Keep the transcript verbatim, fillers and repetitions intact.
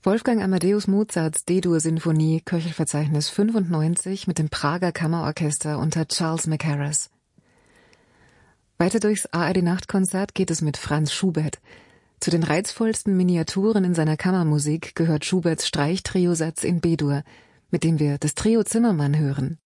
Wolfgang Amadeus Mozarts D-Dur-Sinfonie, Köchelverzeichnis fünfundneunzig mit dem Prager Kammerorchester unter Charles Mackerras. Weiter durchs A R D-Nachtkonzert geht es mit Franz Schubert. Zu den reizvollsten Miniaturen in seiner Kammermusik gehört Schuberts Streichtriosatz in B-Dur, mit dem wir das Trio Zimmermann hören.